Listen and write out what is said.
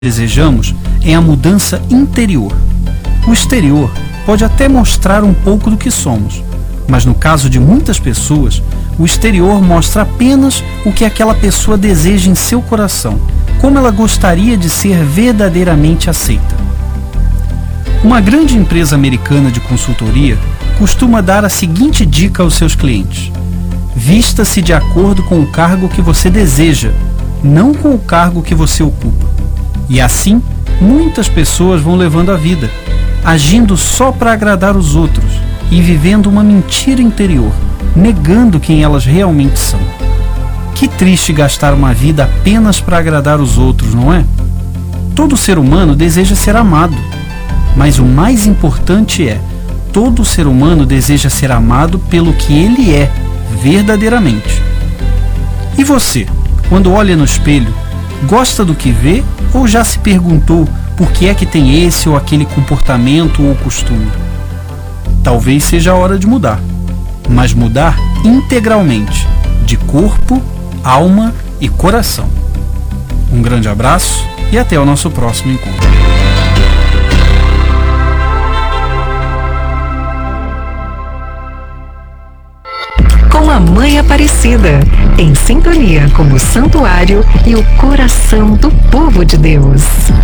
desejamos é a mudança interior. O exterior pode até mostrar um pouco do que somos, mas no caso de muitas pessoas, o exterior mostra apenas o que aquela pessoa deseja em seu coração, como ela gostaria de ser verdadeiramente aceita. Uma grande empresa americana de consultoria costuma dar a seguinte dica aos seus clientes: vista-se de acordo com o cargo que você deseja, não com o cargo que você ocupa. E assim, muitas pessoas vão levando a vida, agindo só para agradar os outros e vivendo uma mentira interior, negando quem elas realmente são. Que triste gastar uma vida apenas para agradar os outros, não é? Todo ser humano deseja ser amado, mas o mais importante é, todo ser humano deseja ser amado pelo que ele é, verdadeiramente. E você, quando olha no espelho, gosta do que vê ou já se perguntou por que é que tem esse ou aquele comportamento ou costume? Talvez seja a hora de mudar, mas mudar integralmente, de corpo, alma e coração. Um grande abraço e até o nosso próximo encontro. Com a Mãe Aparecida, em sintonia com o santuário e o coração do povo de Deus.